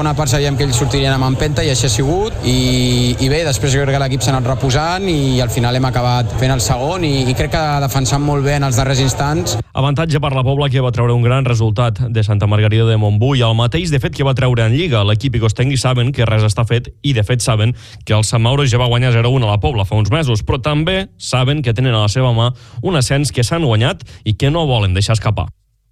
segona part sabíem que ells sortirien amb empenta i així ha sigut, i bé, després jo crec que l'equip s'ha anat reposant i al final hem acabat fent el segon i crec que defensant molt bé en els darrers instants. Avantatge per la Pobla, que va treure un gran resultat de Santa Margarida de Montbui, el mateix de fet que va treure en Lliga. L'equip i Costengui saben que res està fet i de fet saben que el Sant Mauro ja va guanyar 0-1 a la Pobla fa uns mesos, però també saben que tenen a la seva mà un ascens que s'han guanyat i que no volen deixar escapar.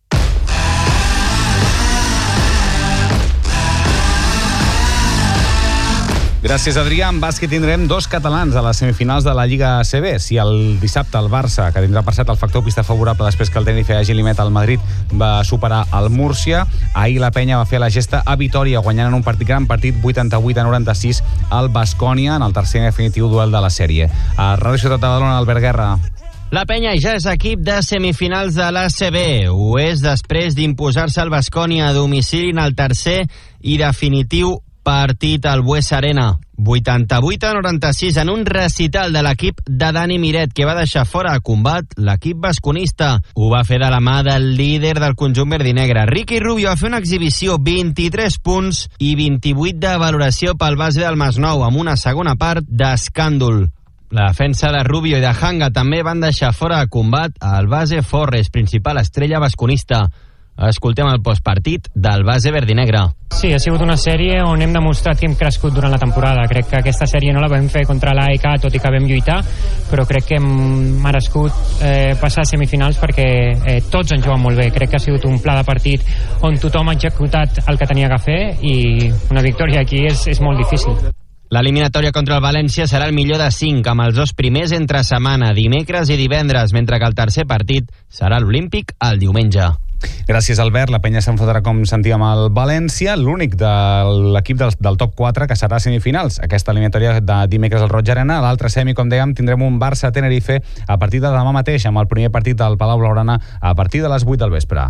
Gràcies, Adrià. En bàsquet tindrem 2 catalans a les semifinals de la Lliga ACB. Si el dissabte el Barça, que tindrà per cert el factor pista favorable després que el Tenerife hagi eliminat el Madrid, va superar el Múrcia, ahir la Penya va fer la gesta a Vitòria, guanyant en un gran partit 88-96 al Baskonia en el tercer i definitiu duel de la sèrie. A Ràdio Ciutat de Badalona, Albert Guerra. La Penya ja és equip de semifinals de l'ACB. Ho és després d'imposar-se al Baskonia a domicili en el tercer i definitiu partit al Buesa Arena. 88-96 en un recital de l'equip de Dani Miret, que va deixar fora a combat l'equip basconista. Ho va fer de la mà del líder del conjunt verdinegre. Ricky Rubio va fer una exhibició, 23 punts i 28 de valoració pel base del Masnou, amb una segona part d'escàndol. La defensa de Rubio i de Hanga també van deixar fora a combat al base Forres, principal estrella basconista. Escoltem el postpartit del base verdinegre. Sí, ha sigut una sèrie on hem demostrat que hem crescut durant la temporada. Crec que aquesta sèrie no la vam fer contra l'AEK, tot i que vam lluitar, però crec que hem merescut passar a semifinals perquè tots han jugat molt bé. Crec que ha sigut un pla de partit on tothom ha executat el que tenia que fer i una victòria aquí és molt difícil. L'eliminatòria contra el València serà el millor de 5, amb els 2 primers entre setmana, dimecres i divendres, mentre que el tercer partit serà l'Olímpic el diumenge. Gràcies, Albert. La Penya s'enfrontarà, com sentíem, al València, l'únic de l'equip del top 4 que serà a semifinals. Aquesta eliminatòria de dimecres al Roig Arena. L'altre semi, com dèiem, tindrem un Barça-Tenerife a partir de demà mateix, amb el primer partit del Palau Blaugrana a partir de les 8 del vespre.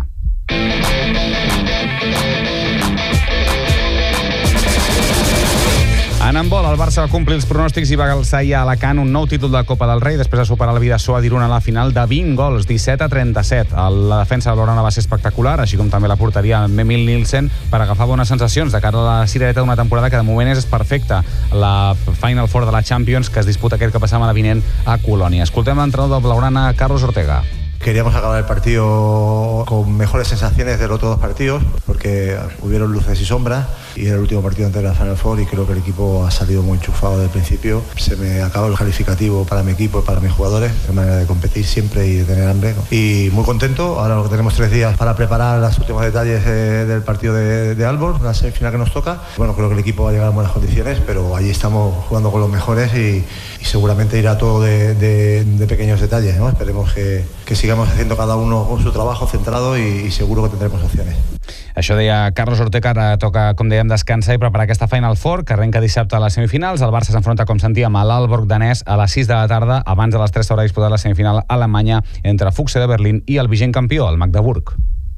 En handbol, el Barça va complir els pronòstics i va alçar a Alacant un nou títol de Copa del Rei després de superar el Bidasoa d'Irun a la final de 20 gols, 17-37. La defensa de Blaugrana va ser espectacular, així com també la porteria Emil Nielsen, per agafar bones sensacions de cara a la cirereta d'una temporada que de moment és perfecta. La Final Four de la Champions, que es disputa aquest cap de setmana vinent a Colònia. Escoltem l'entrenador de Blaugrana, Carlos Ortega. Queríamos acabar el partido con mejores sensaciones de los otros 2 partidos, porque hubieron luces y sombras, y era el último partido antes de la Final Four y creo que el equipo ha salido muy enchufado desde el principio. Se me acabó el calificativo para mi equipo y para mis jugadores, de manera de competir siempre y de tener hambre, ¿no? Y muy contento. Ahora lo que tenemos 3 días para preparar los últimos detalles del partido de Aalborg, la semifinal que nos toca. Bueno, creo que el equipo va a llegar en buenas condiciones, pero allí estamos jugando con los mejores y seguramente irá todo de pequeños detalles, ¿no? Esperemos que sigamos haciendo cada uno con su trabajo centrado y seguro que tendremos opciones. Això deia Carlos Ortega. Ara toca, com dèiem, descansar i preparar aquesta Final Four, que arrenca dissabte a les semifinals. El Barça s'enfronta, com sentíem, a l'Aalborg danès a les 6 de la tarda. Abans de les 3 s'haurà disputat la semifinal alemanya entre Fuchse de Berlín i el vigent campió, el Magdeburg.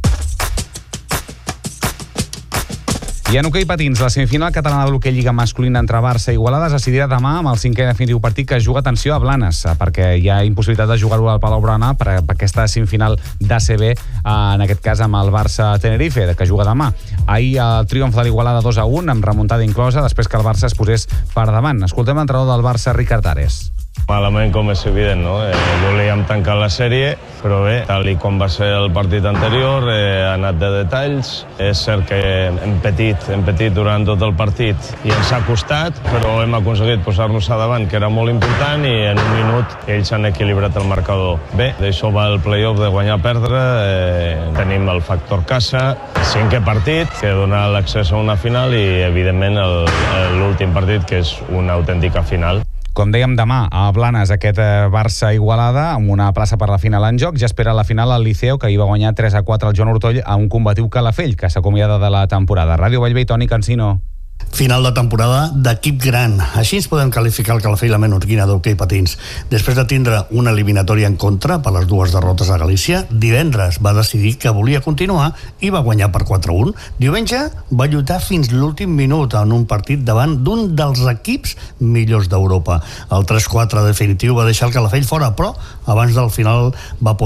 I en hoquei patins, la semifinal catalana de l'hoquei Lliga masculina entre Barça i Igualada es decidirà demà amb el 5è definitiu partit que es juga, atenció, a Blanes, perquè hi ha impossibilitat de jugar-ho al Palau Blaugrana per aquesta semifinal d'ACB, en aquest cas amb el Barça-Tenerife, que juga demà. Ahir el triomf de l'Igualada 2-1, amb remuntada inclosa, després que el Barça es posés per davant. Escoltem l'entrenador del Barça, Ricard Ares. Malament, com és evident, no? Volíem tancar la sèrie, però bé, tal i com va ser el partit anterior, ha anat de detalls. És cert que hem patit durant tot el partit i ens ha costat, però hem aconseguit posar-nos a davant, que era molt important, i en un minut ells han equilibrat el marcador. Bé, d'això va el play-off, de guanyar o perdre. Tenim el factor casa, 5è partit, que dona l'accés a una final i, evidentment, l'últim partit, que és una autèntica final. Com dèiem, demà a Blanes aquest Barça-Igualada amb una plaça per la final en joc. Ja espera la final al Liceo, que hi va guanyar 3-4 al Joan Ortoll a un combatiu Calafell, que s'acomiada de la temporada. Ràdio Bellvei, Toni Cansino. Final de temporada d'equip gran. Així ens podem qualificar el Calafell, la menorquina d'hoquei patins. Després de tindre una eliminatòria en contra per les 2 derrotes a Galícia, divendres va decidir que volia continuar i va guanyar per 4-1. Diumenge va lluitar fins l'últim minut en un partit davant d'un dels equips millors d'Europa. El 3-4 definitiu va deixar el Calafell fora, però abans del final va poder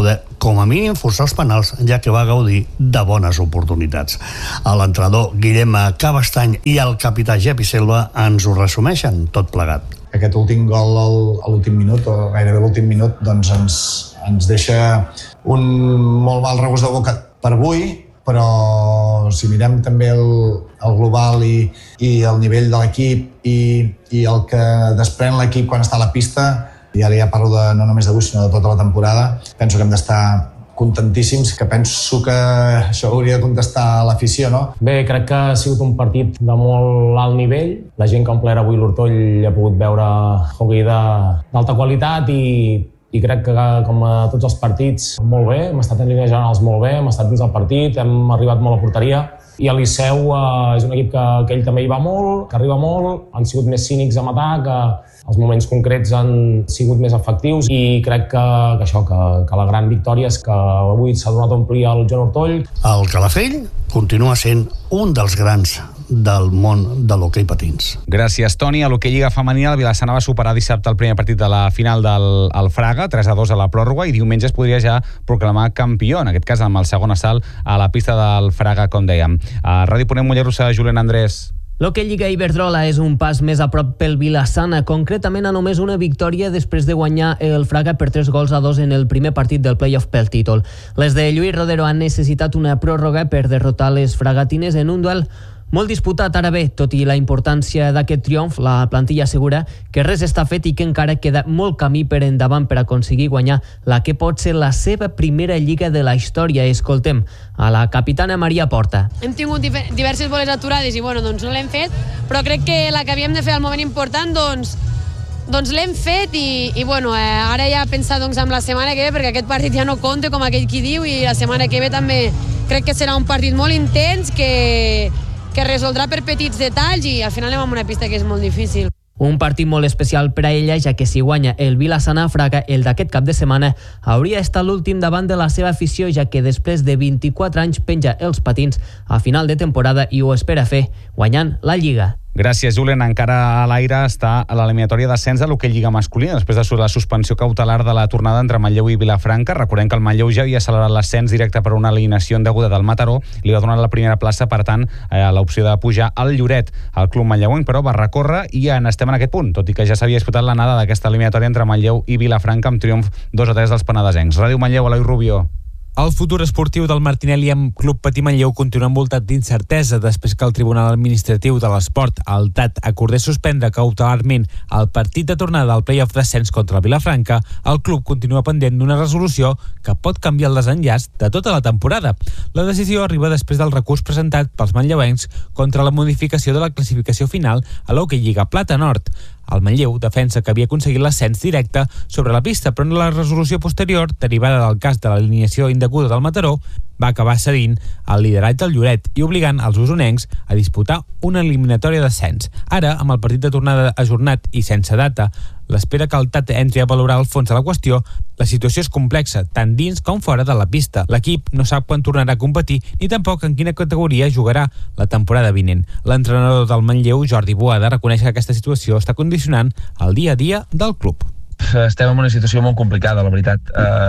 com a mínim forçar els penals, ja que va gaudir de bones oportunitats. L'entrenador Guillem Cabestany i el capità Jepi Selva ens ho resumeixen tot plegat. Aquest últim gol a l'últim minut, o gairebé l'últim minut, doncs ens deixa un molt mal regust de boca per avui, però si mirem també el global i el nivell de l'equip i el que desprèn l'equip quan està a la pista, i ara ja parlo no només d'avui sinó de tota la temporada, penso que hem d'estar contentíssims, que penso que això hauria de contestar l'afició, no? Bé, crec que ha sigut un partit de molt alt nivell. La gent que ha omplert avui l'Hortoll ha pogut veure hoquei d'alta qualitat i crec que, com a tots els partits, molt bé. Hem estat en línies generals molt bé, hem estat dins del partit, hem arribat molt a porteria. I el Liceu és un equip que ell també hi va molt, que arriba molt, han sigut més cínics en atac, els moments concrets han sigut més efectius i crec que la gran victòria és que avui s'ha donat a omplir el Joan Hortoll. El Calafell continua sent un dels grans del món de l'hoquei patins. Gràcies, Toni. A l'hoquei Lliga Femenina, el Vilassana va superar dissabte el primer partit de la final del Fraga, 3-2 a la pròrroga, i diumenge es podria ja proclamar campió, en aquest cas amb el segon assalt a la pista del Fraga, com dèiem. A Ràdio Ponent Mollerussa, Julen Andrés. L'hoquei Lliga Iberdrola és un pas més a prop pel Vilassana, concretament a només una victòria després de guanyar el Fraga per 3-2 en el primer partit del play-off pel títol. Les de Lluís Rodero han necessitat una pròrroga per derrotar les fragatines en un duel molt disputat. Ara bé, tot i la importància d'aquest triomf, la plantilla assegura que res està fet i que encara queda molt camí per endavant per aconseguir guanyar la que pot ser la seva primera lliga de la història. Escoltem a la capitana Maria Porta. Hem tingut diverses boles aturades i doncs no l'hem fet, però crec que la que havíem de fer al moment important doncs l'hem fet i ara ja pensar en la setmana que ve, perquè aquest partit ja no compta, com aquell qui diu, i la setmana que ve també crec que serà un partit molt intens que resoldrà per petits detalls i al final anem amb una pista que és molt difícil. Un partit molt especial per a ella, ja que si guanya el Vilassana Fraga, el d'aquest cap de setmana, hauria estat l'últim davant de la seva afició, ja que després de 24 anys penja els patins a final de temporada i ho espera fer guanyant la Lliga. Gràcies, Julen. Encara a l'aire està l'eliminatòria d'ascens de l'hoquei Lliga masculina després de la suspensió cautelar de la tornada entre Manlleu i Vilafranca. Recordem que el Manlleu ja havia celebrat l'ascens directe per una eliminació indeguda del Mataró. Li va donar la primera plaça, per tant, l'opció de pujar al Lloret. El club manlleuenc, però, va recórrer i ja estem en aquest punt, tot i que ja s'havia disputat l'anada d'aquesta eliminatòria entre Manlleu i Vilafranca amb triomf 2-3 dels penedesencs. Ràdio Manlleu, Eloi Rubio. El futur esportiu del Martinelli amb Club Patí Manlleu continua envoltat d'incertesa després que el Tribunal Administratiu de l'Esport, el TAT, acordés suspendre cautelarment el partit de tornada al play-off d'ascens contra el Vilafranca. El club continua pendent d'una resolució que pot canviar el desenllaç de tota la temporada. La decisió arriba després del recurs presentat pels manlleuencs contra la modificació de la classificació final a l'Hockey Lliga Plata Nord. El Manlleu defensa que havia aconseguit l'ascens directe sobre la pista, però en la resolució posterior, derivada del cas de l'alineació indeguda del Mataró, va acabar cedint el lideratge del Lloret i obligant els usonencs a disputar una eliminatòria d'ascens. Ara, amb el partit de tornada ajornat i sense data, l'espera que el TAT entri a valorar el fons de la qüestió, la situació és complexa, tant dins com fora de la pista. L'equip no sap quan tornarà a competir ni tampoc en quina categoria jugarà la temporada vinent. L'entrenador del Manlleu, Jordi Boada, reconeix que aquesta situació està condicionant el dia a dia del club. Estem en una situació molt complicada, la veritat.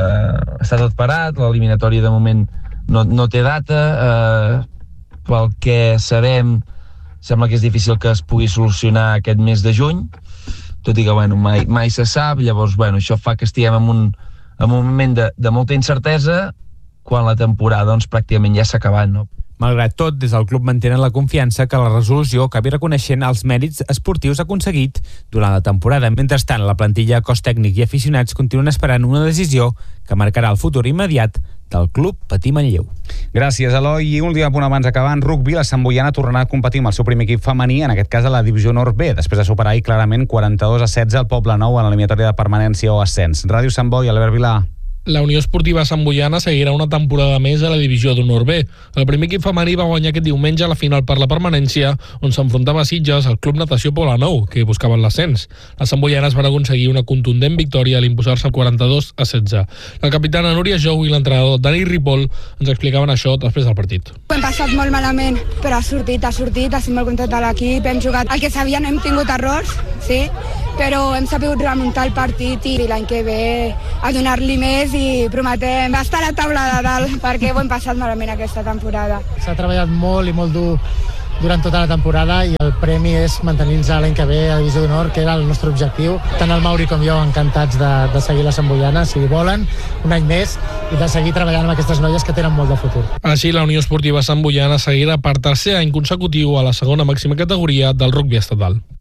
Està tot parat, l'eliminatòria de moment no té data. Pel que sabem, sembla que és difícil que es pugui solucionar aquest mes de juny, tot i que mai se sap. Llavors això fa que estiguem en un moment de molta incertesa quan la temporada pràcticament ja s'ha acabat, no? Malgrat tot, des del club mantenen la confiança que la resolució acabi reconeixent els mèrits esportius aconseguits durant la temporada. Mentrestant, la plantilla, cos tècnic i aficionats continuen esperant una decisió que marcarà el futur immediat del club Patí Manlleu. Gràcies, Eloi. I un últim apunt abans d'acabar. En rugby, la Sant Boiana tornarà a competir amb el seu primer equip femení, en aquest cas a la Divisió Nord B, després de superar clarament 42-16 al Poble Nou en l'eliminatòria de permanència o ascens. Ràdio Sant Boi, Albert Vilà. La Unió Esportiva Sant Boiana seguirà una temporada més a la Divisió d'Honor B. El primer equip femení va guanyar aquest diumenge a la final per la permanència, on s'enfrontava a Sitges al Club Natació Poblenou, que buscaven l'ascens. Les santboianes van aconseguir una contundent victòria a l'imposar-se 42-16. La capitana Núria Jou i l'entrenador Dani Ripoll ens explicaven això després del partit. Ho hem passat molt malament, però ha sortit, estic molt content de l'equip, hem jugat el que sabia, no hem tingut errors, sí, però hem sabut remuntar el partit i l'any que ve a donar-li més i prometem estar a la taula de dalt perquè ho hem passat malament aquesta temporada. S'ha treballat molt i molt dur durant tota la temporada i el premi és mantenir-nos l'any que ve a la Divisió d'Honor, que era el nostre objectiu. Tant el Mauri com jo encantats de seguir la Sant Boiana, si volen, un any més, i de seguir treballant amb aquestes noies que tenen molt de futur. Així, la Unió Esportiva Sant Boiana seguirà per tercer any consecutiu a la segona màxima categoria del rugby estatal.